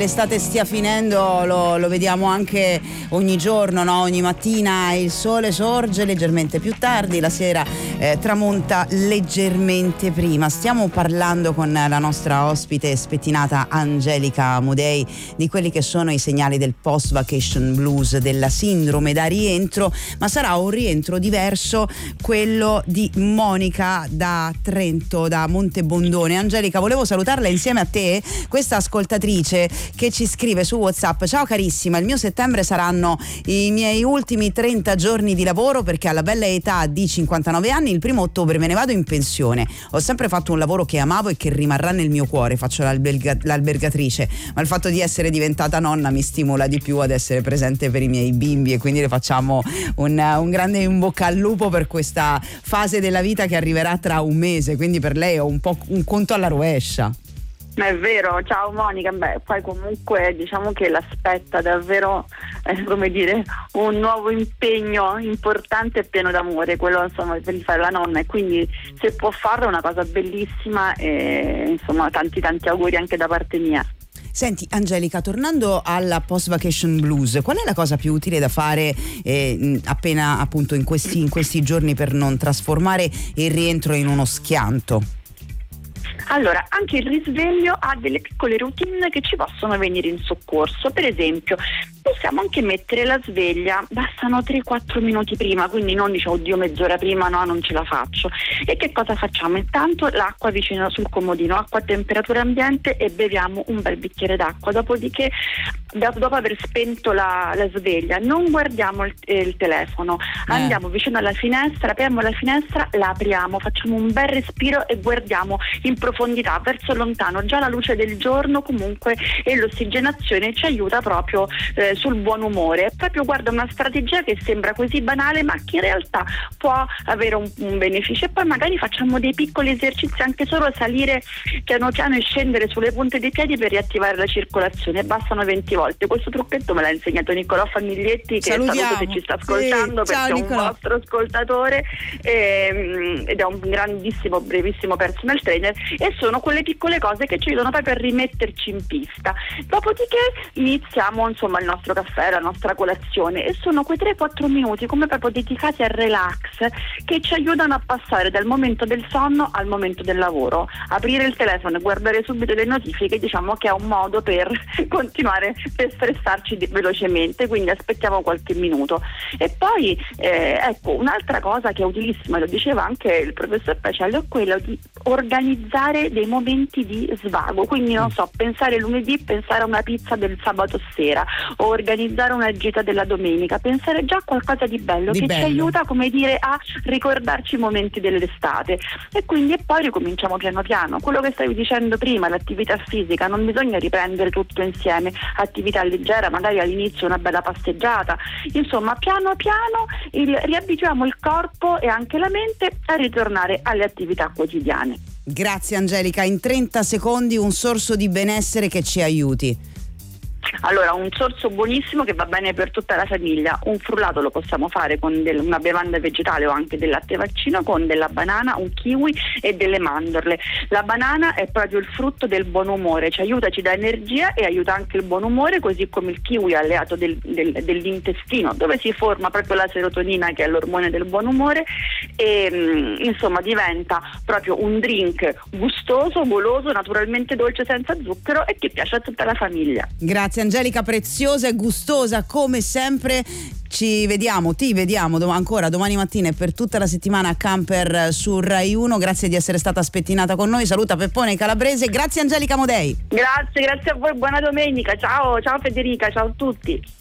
L'estate stia finendo, lo vediamo anche ogni giorno, no? Ogni mattina il sole sorge leggermente più tardi, la sera tramonta leggermente prima. Stiamo parlando con la nostra ospite spettinata Angelica Amodei di quelli che sono i segnali del post-vacation blues, della sindrome da rientro, ma sarà un rientro diverso quello di Monica da Trento, da Montebondone. Angelica, volevo salutarla insieme a te, questa ascoltatrice che ci scrive su WhatsApp: ciao carissima, il mio settembre saranno i miei ultimi 30 giorni di lavoro perché alla bella età di 59 anni il 1° ottobre me ne vado in pensione. Ho sempre fatto un lavoro che amavo e che rimarrà nel mio cuore, faccio l'albergatrice, ma il fatto di essere diventata nonna mi stimola di più ad essere presente per i miei bimbi, e quindi le facciamo un grande in bocca al lupo per questa fase della vita che arriverà tra un mese, quindi per lei è un po' un conto alla rovescia. È vero, ciao Monica. Poi comunque diciamo che l'aspetta davvero come dire un nuovo impegno importante e pieno d'amore, quello insomma per fare la nonna, e quindi se può farlo è una cosa bellissima, e insomma tanti auguri anche da parte mia. Senti Angelica, tornando alla post vacation blues, qual è la cosa più utile da fare appena appunto in questi giorni per non trasformare il rientro in uno schianto? Allora, anche il risveglio ha delle piccole routine che ci possono venire in soccorso. Per esempio, possiamo anche mettere la sveglia, bastano 3-4 minuti prima, quindi non diciamo oddio mezz'ora prima, no, non ce la faccio. E che cosa facciamo? Intanto l'acqua vicino sul comodino, acqua a temperatura ambiente, e beviamo un bel bicchiere d'acqua. Dopodiché, dopo aver spento la sveglia, non guardiamo il telefono, andiamo vicino alla finestra, apriamo la finestra, la apriamo, facciamo un bel respiro e guardiamo in profondità verso lontano. Già la luce del giorno comunque e l'ossigenazione ci aiuta proprio sul buon umore. È proprio, guarda, una strategia che sembra così banale ma che in realtà può avere un beneficio. E poi magari facciamo dei piccoli esercizi, anche solo salire piano piano e scendere sulle punte dei piedi per riattivare la circolazione. Bastano 20 volte. Questo trucchetto me l'ha insegnato Niccolò Famiglietti, che saluto se ci sta ascoltando, sì, perché è Niccolò, un vostro ascoltatore ed è un grandissimo, brevissimo personal trainer, e sono quelle piccole cose che ci aiutano proprio a rimetterci in pista. Dopodiché iniziamo insomma il nostro caffè, la nostra colazione, e sono quei 3-4 minuti come proprio dedicati al relax che ci aiutano a passare dal momento del sonno al momento del lavoro. Aprire il telefono e guardare subito le notifiche, diciamo che è un modo per continuare, per stressarci velocemente, quindi aspettiamo qualche minuto. E poi ecco, un'altra cosa che è utilissima, lo diceva anche il professor Pacello, è quello di organizzare dei momenti di svago. Quindi non so, pensare lunedì, pensare a una pizza del sabato sera, o organizzare una gita della domenica, pensare già a qualcosa di bello ci aiuta, come dire, a ricordarci i momenti dell'estate. E quindi poi ricominciamo piano piano. Quello che stavi dicendo prima, l'attività fisica, non bisogna riprendere tutto insieme, attività leggera, magari all'inizio una bella passeggiata, insomma piano piano riabituiamo il corpo e anche la mente a ritornare alle attività quotidiane. Grazie Angelica, in 30 secondi un sorso di benessere che ci aiuti. Allora, un sorso buonissimo che va bene per tutta la famiglia. Un frullato lo possiamo fare con una bevanda vegetale o anche del latte vaccino, con della banana, un kiwi e delle mandorle. La banana è proprio il frutto del buon umore, ci aiuta, ci dà energia e aiuta anche il buon umore, così come il kiwi è alleato dell'intestino, dove si forma proprio la serotonina, che è l'ormone del buon umore, e insomma diventa proprio un drink gustoso, goloso, naturalmente dolce, senza zucchero, e che piace a tutta la famiglia. Grazie Angelica, preziosa e gustosa come sempre. Ti vediamo ancora domani mattina e per tutta la settimana a Camper su Rai 1. Grazie di essere stata spettinata con noi. Saluta Peppone Calabrese. Grazie Angelica Amodei. Grazie a voi, buona domenica. Ciao Federica, ciao a tutti.